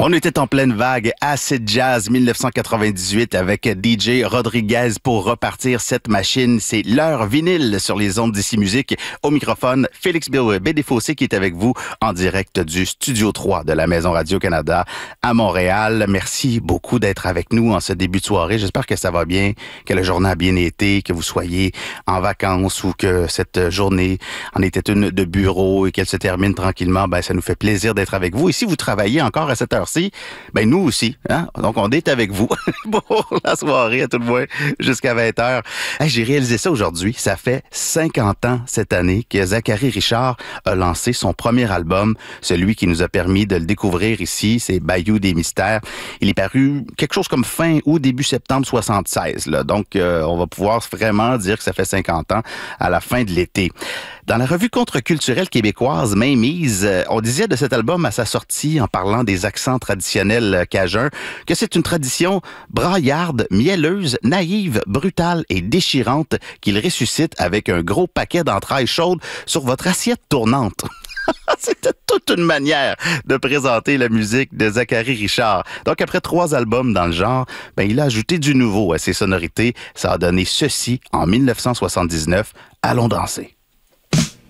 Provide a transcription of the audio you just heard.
On était en pleine vague Acid Jazz 1998 avec DJ Rodriguez pour repartir cette machine. C'est l'heure vinyle sur les ondes d'Ici Musique. Au microphone, Félix Bédéfossé qui est avec vous en direct du Studio 3 de la Maison Radio-Canada à Montréal. Merci beaucoup d'être avec nous en ce début de soirée. J'espère que ça va bien, que la journée a bien été, que vous soyez en vacances ou que cette journée en était une de bureau et qu'elle se termine tranquillement. Ben, ça nous fait plaisir d'être avec vous. Et si vous travaillez encore à cette heure-ci, ben nous aussi, hein? Donc on est avec vous pour la soirée, à tout le moins, jusqu'à 20h. Hey, j'ai réalisé ça aujourd'hui. Ça fait 50 ans cette année que Zachary Richard a lancé son premier album, celui qui nous a permis de le découvrir ici, c'est Bayou des Mystères. Il est paru quelque chose comme fin août, début septembre 76. Là. Donc, on va pouvoir vraiment dire que ça fait 50 ans à la fin de l'été. Dans la revue contre-culturelle québécoise Mainmise, on disait de cet album à sa sortie, en parlant des accents traditionnels cajuns, que c'est une tradition braillarde, mielleuse, naïve, brutale et déchirante qu'il ressuscite avec un gros paquet d'entrailles chaudes sur votre assiette tournante. C'était toute une manière de présenter la musique de Zachary Richard. Donc, après 3 albums dans le genre, ben, il a ajouté du nouveau à ses sonorités. Ça a donné ceci en 1979. Allons danser.